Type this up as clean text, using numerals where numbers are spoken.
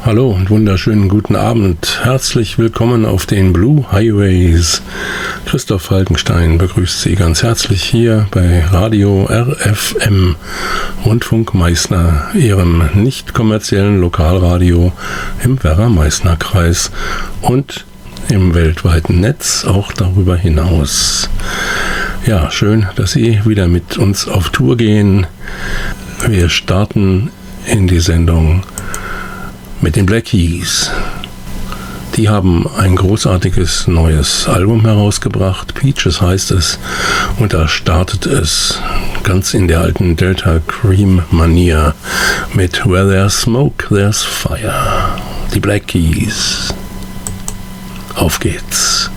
Hallo und wunderschönen guten Abend. Herzlich willkommen auf den Blue Highways. Christoph Falkenstein begrüßt Sie ganz herzlich hier bei Radio RFM Rundfunk Meißner, Ihrem nicht kommerziellen Lokalradio im Werra-Meißner-Kreis und im weltweiten Netz auch darüber hinaus. Ja, schön, dass Sie wieder mit uns auf Tour gehen. Wir starten in die Sendung mit den Black Keys. Die haben ein großartiges neues Album herausgebracht, Peaches heißt es, und da startet es ganz in der alten Delta Cream Manier mit Where There's Smoke, There's Fire. Die Black Keys. Auf geht's.